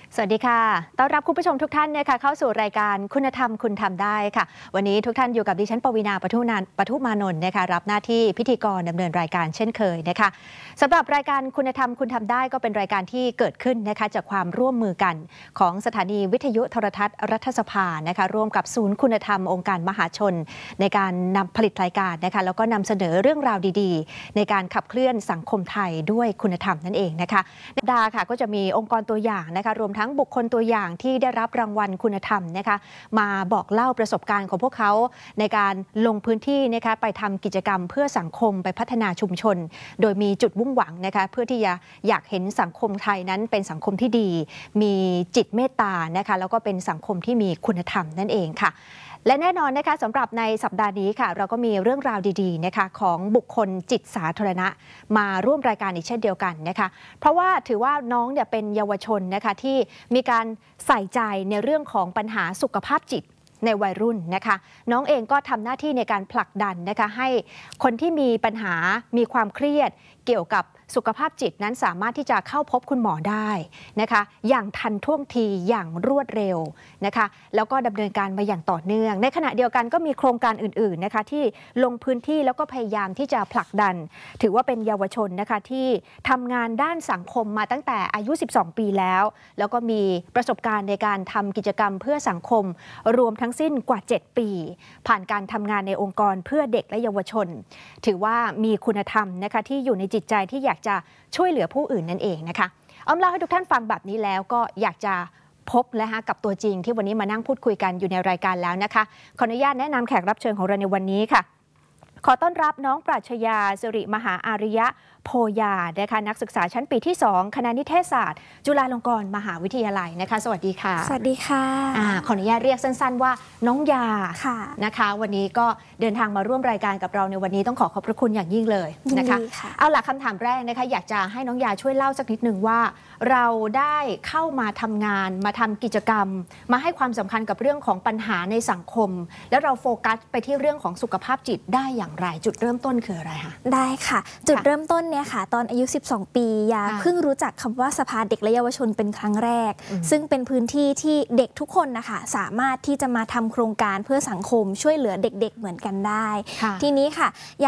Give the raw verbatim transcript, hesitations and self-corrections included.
สวัสดีค่ะต้อนรับคุณผู้ชมทุกท่านนะคะเข้าสู่รายการคุณธรรมคุณทำได้ค่ะวันนี้ทุกท่านอยู่กับดิฉันปวีณา ปทุนานปทุมานนท์นะคะรับหน้าที่พิธีกรดำเนินรายการเช่นเคยนะคะสำหรับรายการคุณธรรมคุณทำได้ก็เป็นรายการที่เกิดขึ้นนะคะจากความร่วมมือกันของสถานีวิทยุโทรทัศน์รัฐสภานะคะร่วมกับศูนย์คุณธรรมองค์การมหาชนในการนำผลิตรายการนะคะแล้วก็นำเสนอเรื่องราวดีๆในการขับเคลื่อนสังคมไทยด้วยคุณธรรมนั่นเองนะคะดาค่ะก็จะมีองค์กรตัวอย่างนะคะรวมทั้งบุคคลตัวอย่างที่ได้รับรางวัลคุณธรรมนะคะมาบอกเล่าประสบการณ์ของพวกเขาในการลงพื้นที่นะคะไปทำกิจกรรมเพื่อสังคมไปพัฒนาชุมชนโดยมีจุดมุ่งหวังนะคะเพื่อที่จะอยากเห็นสังคมไทยนั้นเป็นสังคมที่ดีมีจิตเมตตานะคะแล้วก็เป็นสังคมที่มีคุณธรรมนั่นเองค่ะและแน่นอนนะคะสำหรับในสัปดาห์นี้ค่ะเราก็มีเรื่องราวดีๆนะคะของบุคคลจิตสาธารณะมาร่วมรายการอีกเช่นเดียวกันนะคะเพราะว่าถือว่าน้องเนี่ยเป็นเยาวชนนะคะที่มีการใส่ใจในเรื่องของปัญหาสุขภาพจิตในวัยรุ่นนะคะน้องเองก็ทำหน้าที่ในการผลักดันนะคะให้คนที่มีปัญหามีความเครียดเกี่ยวกับสุขภาพจิตนั้นสามารถที่จะเข้าพบคุณหมอได้นะคะอย่างทันท่วงทีอย่างรวดเร็วนะคะแล้วก็ดำเนินการมาอย่างต่อเนื่องในขณะเดียวกันก็มีโครงการอื่นๆนะคะที่ลงพื้นที่แล้วก็พยายามที่จะผลักดันถือว่าเป็นเยาวชนนะคะที่ทำงานด้านสังคมมาตั้งแต่อายุสิบสองปีแล้วแล้วก็มีประสบการณ์ในการทำกิจกรรมเพื่อสังคมรวมทั้งสิ้นกว่าเจ็ดปีผ่านการทำงานในองค์กรเพื่อเด็กและเยาวชนถือว่ามีคุณธรรมนะคะที่อยู่ในจิตใจที่อยากจะช่วยเหลือผู้อื่นนั่นเองนะคะอ้อมเล่าให้ทุกท่านฟังแบบนี้แล้วก็อยากจะพบและกับตัวจริงที่วันนี้มานั่งพูดคุยกันอยู่ในรายการแล้วนะคะขออนุญาตแนะนำแขกรับเชิญของเราในวันนี้ค่ะขอต้อนรับน้องปรัชญาสิริมหาอาริยะโพยานะคะนักศึกษาชั้นปีที่สองคณะนิเทศศาสตร์จุฬาลงกรณ์มหาวิทยาลัยนะคะสวัสดีค่ะสวัสดีค่ะอ่าขออนุญาตเรียกสั้นๆว่าน้องยาค่ะนะคะวันนี้ก็เดินทางมาร่วมรายการกับเราในวันนี้ต้องขอขอบพระคุณอย่างยิ่งเลยนะคะเอาล่ะคำถามแรกนะคะอยากจะให้น้องยาช่วยเล่าสักนิดหนึ่งว่าเราได้เข้ามาทำงานมาทำกิจกรรมมาให้ความสำคัญกับเรื่องของปัญหาในสังคมแล้วเราโฟกัสไปที่เรื่องของสุขภาพจิตได้อย่างไรจุดเริ่มต้นคืออะไรคะได้ค่ะจุดเริ่มต้นเนี่ยค่ะตอนอายุสิบสองปียาเพิ่งรู้จักคำว่าสภาเด็กและเยาวชนเป็นครั้งแรกซึ่งเป็นพื้นที่ที่เด็กทุกคนนะคะสามารถที่จะมาทำโครงการเพื่อสังคมช่วยเหลือเด็กๆเหมือนกันได้ทีนี้ค่ะ